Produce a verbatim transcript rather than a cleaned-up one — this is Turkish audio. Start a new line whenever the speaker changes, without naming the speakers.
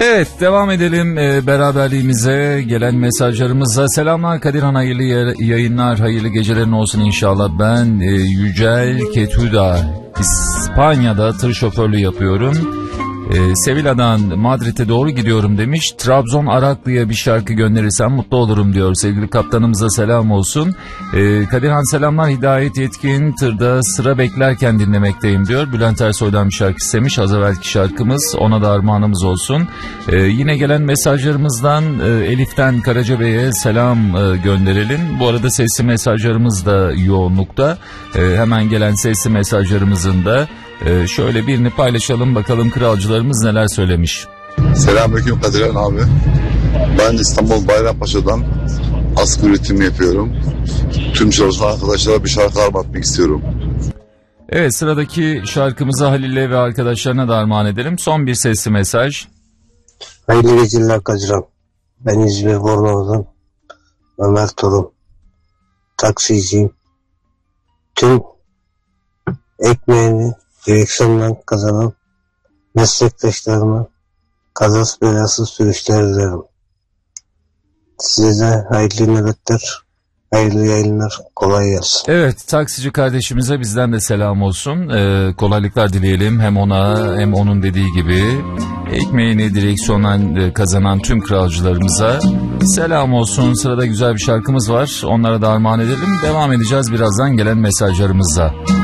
Evet, devam edelim e, beraberliğimize, gelen mesajlarımıza. Selamlar Kadirhan, hayırlı yayınlar, hayırlı gecelerin olsun inşallah. Ben e, Yücel Ketuda, İspanya'da tır şoförlüğü yapıyorum. Ee, Sevilla'dan Madrid'e doğru gidiyorum demiş. Trabzon Araklı'ya bir şarkı gönderirsen mutlu olurum diyor. Sevgili kaptanımıza selam olsun. Ee, Kadirhan selamlar, Hidayet Yetkin, tırda sıra beklerken dinlemekteyim diyor. Bülent Ersoy'dan bir şarkı istemiş. Az evvelki şarkımız, ona da armağanımız olsun. Ee, yine gelen mesajlarımızdan e, Elif'ten Karacabey'e selam e, gönderelim. Bu arada sesli mesajlarımız da yoğunlukta. E, hemen gelen sesli mesajlarımızın da Ee, şöyle birini paylaşalım bakalım, kralcılarımız neler söylemiş.
Selamünaleyküm Kadirhan abi. Ben İstanbul Bayrampaşa'dan askı üretimi yapıyorum. Tüm çalışan arkadaşlara bir şarkı armağan etmek istiyorum.
Evet, sıradaki şarkımızı Halil'e ve arkadaşlarına da armağan edelim. Son bir sesli mesaj.
Hayırlı geceler Kadirhan. Ben İzmir Bornova'dan Ömer Torun. Taksiciyim. Tüm ekmeğini direksiyondan kazanan meslektaşlarıma kazası belasız sürüşler dilerim. Size de hayırlı nöbetler, hayırlı yayınlar, kolay gelsin.
Evet, taksici kardeşimize bizden de selam olsun. Ee, kolaylıklar dileyelim hem ona hem onun dediği gibi ekmeğini direksiyondan kazanan tüm kralcılarımıza selam olsun. Sırada güzel bir şarkımız var, onlara da armağan edelim. Devam edeceğiz birazdan gelen mesajlarımızla.